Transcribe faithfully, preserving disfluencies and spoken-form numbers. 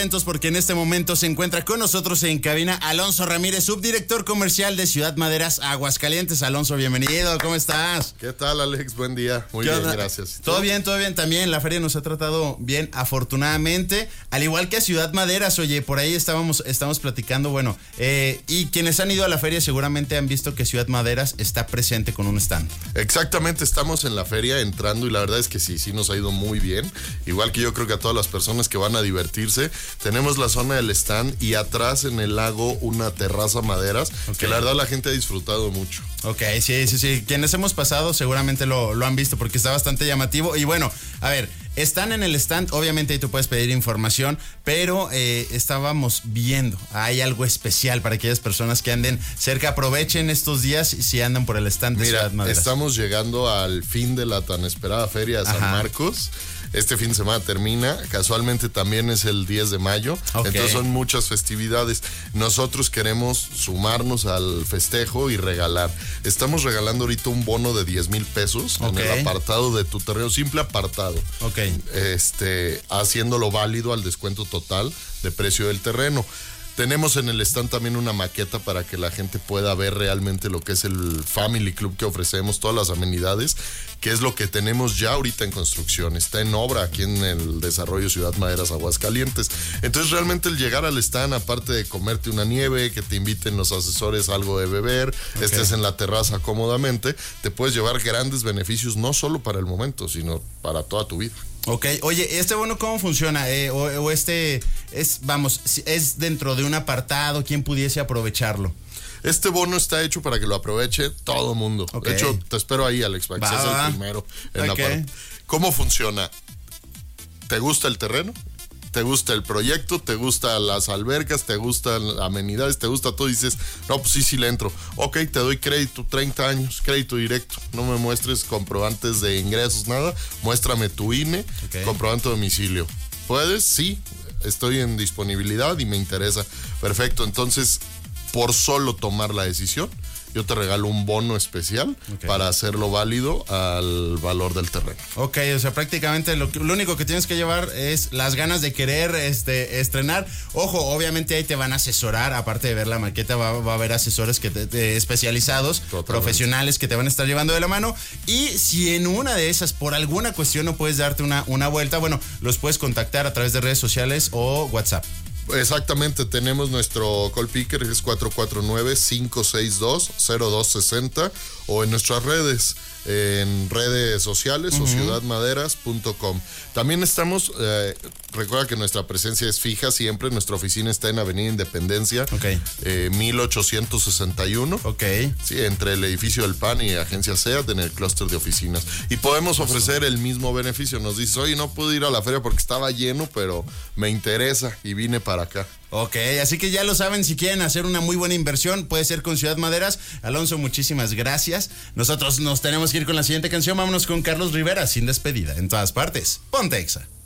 Porque en este momento se encuentra con nosotros en cabina Alonso Ramírez, subdirector comercial de Ciudad Maderas, Aguascalientes. Alonso, bienvenido, ¿cómo estás? ¿Qué tal, Alex? Buen día. Muy bien, onda? Gracias. Todo bien, todo bien también. La feria nos ha tratado bien, afortunadamente. Al igual que a Ciudad Maderas, oye, por ahí estábamos, estábamos platicando, bueno, eh, y quienes han ido a la feria seguramente han visto que Ciudad Maderas está presente con un stand. Exactamente, estamos en la feria entrando y la verdad es que sí, sí nos ha ido muy bien. Igual que yo creo que a todas las personas que van a divertirse. Tenemos la zona del stand y atrás en el lago una terraza Maderas, okay, que la verdad la gente ha disfrutado mucho. Ok, sí, sí, sí. Quienes hemos pasado seguramente lo, lo han visto porque está bastante llamativo. Y bueno, a ver, están en el stand, obviamente ahí tú puedes pedir información, pero eh, estábamos viendo, hay algo especial para aquellas personas que anden cerca. Aprovechen estos días si andan por el stand de Mira, Ciudad Maderas. Estamos llegando al fin de la tan esperada feria de San Ajá. Marcos. Este fin de semana termina, casualmente también es el diez de mayo, okay, entonces son muchas festividades. Nosotros queremos sumarnos al festejo y regalar. Estamos regalando ahorita un bono de diez mil pesos, okay, en el apartado de tu terreno, simple apartado. Okay. Este, haciéndolo válido al descuento total de precio del terreno. Tenemos en el stand también una maqueta para que la gente pueda ver realmente lo que es el Family Club que ofrecemos, todas las amenidades, que es lo que tenemos ya ahorita en construcción. Está en obra aquí en el desarrollo Ciudad Maderas, Aguascalientes. Entonces realmente el llegar al stand, aparte de comerte una nieve, que te inviten los asesores algo de beber, okay, estés en la terraza cómodamente, te puedes llevar grandes beneficios no solo para el momento, sino para toda tu vida. Ok, oye, ¿este bono cómo funciona? Eh, o, o este es, vamos, es dentro de un apartado, ¿quién pudiese aprovecharlo? Este bono está hecho para que lo aproveche todo el mundo. Okay. De hecho, te espero ahí, Alex, para que seas el primero en okay. la parte. ¿Cómo funciona? ¿Te gusta el terreno? ¿Te gusta el proyecto? ¿Te gustan las albercas? ¿Te gustan amenidades? ¿Te gusta todo? Y dices, no, pues sí, sí le entro. Ok, te doy crédito, treinta años, crédito directo. No me muestres comprobantes de ingresos, nada. Muéstrame tu I N E, okay, comprobante de domicilio. ¿Puedes? Sí, estoy en disponibilidad y me interesa. Perfecto, entonces, por solo tomar la decisión, yo te regalo un bono especial, okay, para hacerlo válido al valor del terreno. Ok, o sea, prácticamente lo, lo único que tienes que llevar es las ganas de querer este, estrenar. Ojo, obviamente ahí te van a asesorar, aparte de ver la maqueta, va, va a haber asesores que te, te, especializados, totalmente, profesionales que te van a estar llevando de la mano. Y si en una de esas, por alguna cuestión, no puedes darte una, una vuelta, bueno, los puedes contactar a través de redes sociales o WhatsApp. Exactamente, tenemos nuestro call picker, que es cuatro cuatro nueve, cinco seis dos, cero dos seis cero, o en nuestras redes, en redes sociales, uh-huh, o ciudad maderas punto com. También estamos, eh, recuerda que nuestra presencia es fija siempre, nuestra oficina está en Avenida Independencia, okay, eh, mil ochocientos sesenta y uno, okay, sí, entre el edificio del P A N y Agencia SEAT, en el clúster de oficinas. Y podemos ofrecer el mismo beneficio. Nos dices, oye, no pude ir a la feria porque estaba lleno, pero me interesa y vine para acá. Ok, así que ya lo saben, si quieren hacer una muy buena inversión, puede ser con Ciudad Maderas. Alonso, muchísimas gracias. Nosotros nos tenemos que ir con la siguiente canción. Vámonos con Carlos Rivera, Sin Despedida. En todas partes, ponte Exa.